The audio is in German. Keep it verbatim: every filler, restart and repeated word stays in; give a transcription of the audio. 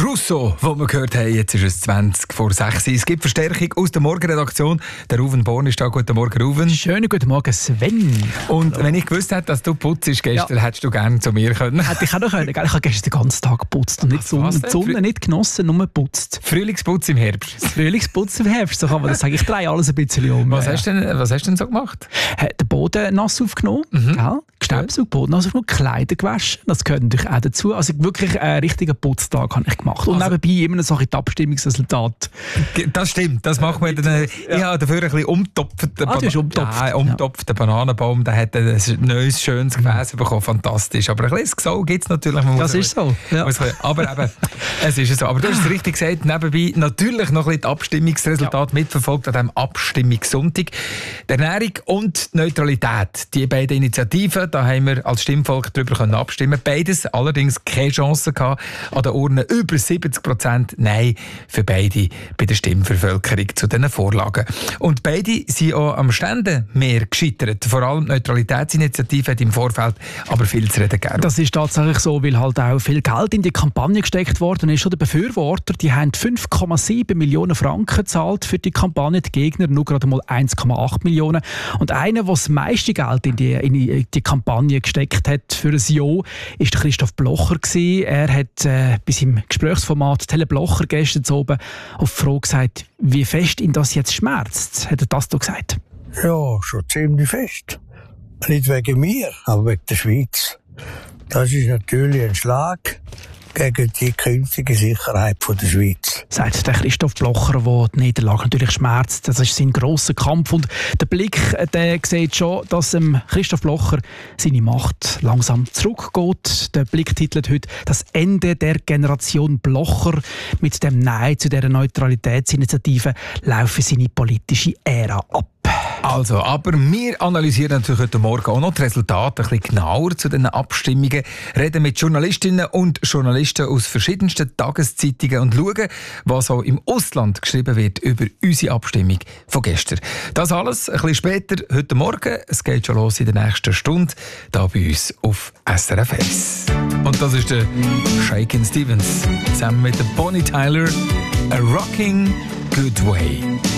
Russo, wo wir gehört haben, jetzt ist es zwanzig vor sechs. Es gibt Verstärkung aus der Morgenredaktion. Der Ruven Born ist da. Guten Morgen, Ruven. Schönen guten Morgen, Sven. Und Hallo. Wenn ich gewusst hätte, dass du putzt gestern, ja. hättest du gerne zu mir können. Hätte ich auch noch können. Ich habe gestern den ganzen Tag geputzt und nicht Sonne, die Sonne nicht genossen, nur geputzt. Frühlingsputz im Herbst. Frühlingsputz im Herbst, so kann man das sagen. Ich drehe alles ein bisschen um. Was hast du denn, was hast du denn so gemacht? Den Boden nass aufgenommen, mhm. Gestaubsaugt, Boden nass aufgenommen, Kleider gewaschen. Das gehört natürlich auch dazu. Also wirklich einen richtigen Putztag habe ich gemacht. Und also, nebenbei immer noch die Abstimmungsresultate. Das stimmt, das macht man dann. Ja. Ich habe dafür ein bisschen umtopft. Ah, du hast umtopft. Ja, umtopft. Der Bananenbaum, der hat ein neues, schönes Gefäß bekommen. Fantastisch. Aber ein bisschen Gesau gibt es natürlich. Man das ist so. Ja. Aber eben, es ist so. Aber du hast es richtig gesagt, nebenbei natürlich noch ein bisschen die Abstimmungsresultate ja. mitverfolgt an diesem Abstimmungssonntag. Die Ernährung und die Neutralität. Die beiden Initiativen, da haben wir als Stimmvolk darüber abstimmen können. Beides allerdings keine Chance gehabt. An der Urne über siebzig Prozent Nein für beide bei der Stimmvervölkerung zu diesen Vorlagen. Und beide sind auch am Ständemeer gescheitert. Vor allem die Neutralitätsinitiative hat im Vorfeld aber viel zu reden gegeben. Das ist tatsächlich so, weil halt auch viel Geld in die Kampagne gesteckt worden ist. Schon die Befürworter, die haben fünf Komma sieben Millionen Franken gezahlt für die Kampagne, die Gegner nur gerade mal eins Komma acht Millionen. Und einer, der das meiste Geld in die, in die Kampagne gesteckt hat für ein Jahr, ist Christoph Blocher gewesen. Er hat äh, bei seinem Gesprächsformat Tele Blocher gestern oben auf die Frage gesagt, wie fest ihn das jetzt schmerzt. Hat er das da gesagt? Ja, schon ziemlich fest. Nicht wegen mir, aber wegen der Schweiz. Das ist natürlich ein Schlag gegen die künftige Sicherheit der Schweiz. Sagt der Christoph Blocher, der die Niederlage natürlich schmerzt. Das ist sein grosser Kampf. Und der Blick, der sieht schon, dass ähm, Christoph Blocher seine Macht langsam zurückgeht. Der Blick titelt heute «Das Ende der Generation Blocher». Mit dem Nein zu dieser Neutralitätsinitiative laufe seine politische Ära ab. Also, aber wir analysieren natürlich heute Morgen auch noch die Resultate ein bisschen genauer zu diesen Abstimmungen, reden mit Journalistinnen und Journalisten aus verschiedensten Tageszeitungen und schauen, was auch im Ausland geschrieben wird über unsere Abstimmung von gestern. Das alles ein bisschen später, heute Morgen. Es geht schon los in der nächsten Stunde, hier bei uns auf S R F eins. Und das ist der Shakin' Stevens, zusammen mit der Bonnie Tyler, A Rocking Good Way.